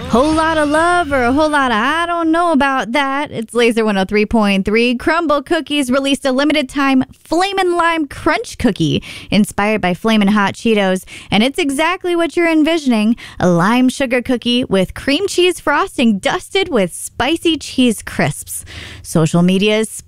Whole lot of love or a whole lot of I don't know about that. It's Laser 103.3. Crumble Cookies released a limited time Flamin' Lime Crunch Cookie inspired by Flamin' Hot Cheetos. And it's exactly what you're envisioning. A lime sugar cookie with cream cheese frosting dusted with spicy cheese crisps. Social media is